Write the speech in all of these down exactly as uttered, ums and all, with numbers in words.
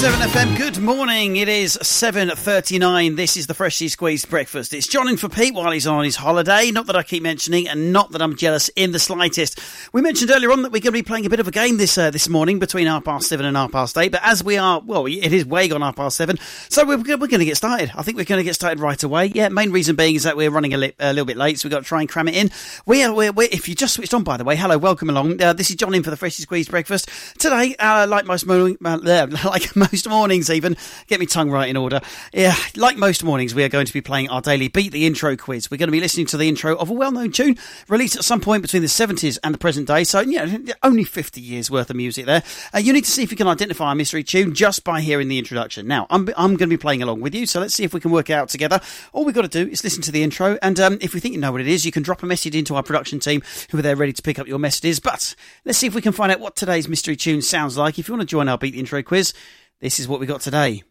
seven F M, good morning. It is seven thirty-nine. This is the Freshly Squeezed Breakfast. It's John in for Pete while he's on his holiday. Not that I keep mentioning, and not that I'm jealous in the slightest. We mentioned earlier on that we're going to be playing a bit of a game this uh, this morning between half past seven and half past eight. But as we are, well, it is way gone half past seven, so we're, we're going to get started. I think we're going to get started right away. Yeah, main reason being is that we're running a, li- a little bit late, so we've got to try and cram it in. We are, we're, we're, if you just switched on, by the way, hello, welcome along. Uh, this is John in for the Freshly Squeezed Breakfast. Today, uh, like most morning, uh, like most mornings even, get me tongue right in order. Yeah, like most mornings, we are going to be playing our daily Beat the Intro quiz. We're going to be listening to the intro of a well-known tune released at some point between the seventies and the present day. So, you know, only fifty years worth of music there. Uh, you need to see if you can identify a mystery tune just by hearing the introduction. Now, I'm, I'm going to be playing along with you, so let's see if we can work it out together. All we've got to do is listen to the intro, and um, if we think you know what it is, you can drop a message into our production team who are there ready to pick up your messages. But let's see if we can find out what today's mystery tune sounds like. If you want to join our Beat the Intro quiz, this is what we got today.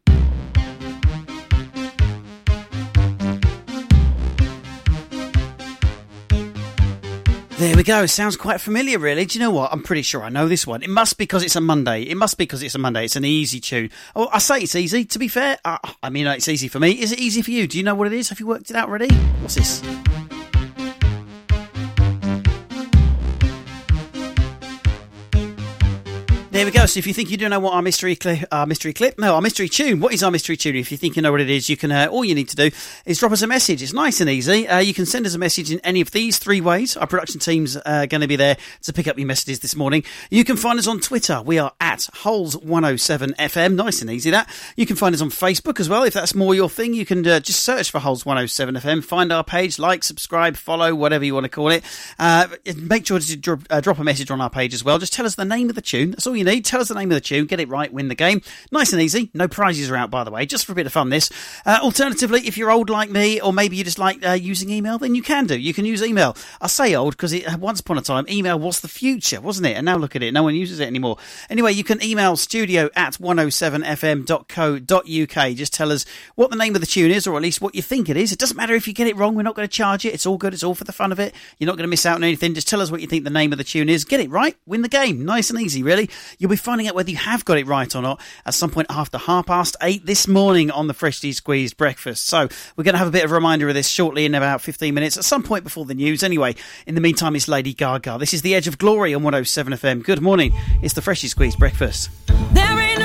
There we go. Sounds quite familiar, really. Do you know what? I'm pretty sure I know this one. It must be because it's a Monday. It must be because it's a Monday. It's an easy tune. Oh, I say it's easy. To be fair, uh, I mean, it's easy for me. Is it easy for you? Do you know what it is? Have you worked it out already? What's this? There we go. So if you think you don't know what our mystery clip, our mystery clip, no, our mystery tune, what is our mystery tune? If you think you know what it is, you can, uh, all you need to do is drop us a message. It's nice and easy. Uh, you can send us a message in any of these three ways. Our production team's uh, going to be there to pick up your messages this morning. You can find us on Twitter. We are at Holes one oh seven F M. Nice and easy, that. You can find us on Facebook as well. If that's more your thing, you can uh, just search for Holes one oh seven F M. Find our page, like, subscribe, follow, whatever you want to call it. Uh, make sure to drop, uh, drop a message on our page as well. Just tell us the name of the tune. That's all you need. Tell us the name of the tune, get it right, win the game. Nice and easy. No prizes are out, by the way, just for a bit of fun this. Uh, alternatively, if you're old like me, or maybe you just like uh, using email, then you can do. You can use email. I say old because it, once upon a time, email was the future, wasn't it? And now look at it, no one uses it anymore. Anyway, you can email studio at one oh seven f m dot co dot u k. Just tell us what the name of the tune is, or at least what you think it is. It doesn't matter if you get it wrong, we're not going to charge it. It's all good, it's all for the fun of it. You're not going to miss out on anything. Just tell us what you think the name of the tune is. Get it right, win the game. Nice and easy, really. You'll be finding out whether you have got it right or not at some point after half past eight this morning on the Freshly Squeezed Breakfast. So we're going to have a bit of a reminder of this shortly in about fifteen minutes, at some point before the news. Anyway, in the meantime, it's Lady Gaga. This is The Edge of Glory on one oh seven F M. Good morning. It's the Freshly Squeezed Breakfast. There